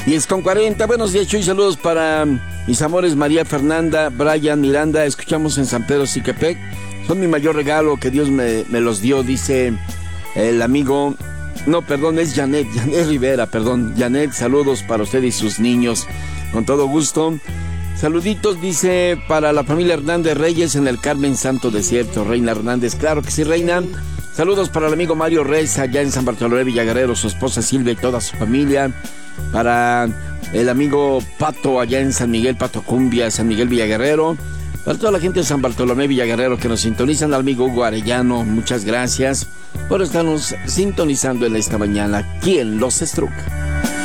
10:40. Buenos días, Chuy. Saludos para mis amores María Fernanda, Brian, Miranda. Escuchamos en San Pedro Siquepec. Son mi mayor regalo que Dios me los dio, dice el amigo. No, perdón, es Janet Rivera, perdón. Janet, saludos para usted y sus niños. Con todo gusto. Saluditos, dice, para la familia Hernández Reyes en el Carmen Santo Desierto. Reina Hernández, claro que sí, Reina. Saludos para el amigo Mario Reza, allá en San Bartolomé Villaguerrero, su esposa Silvia y toda su familia. Para el amigo Pato, allá en San Miguel, Pato Cumbia, San Miguel Villaguerrero. Para toda la gente de San Bartolomé Villaguerrero que nos sintonizan, al amigo Hugo Arellano, muchas gracias por estarnos sintonizando en esta mañana aquí en Los Estruc.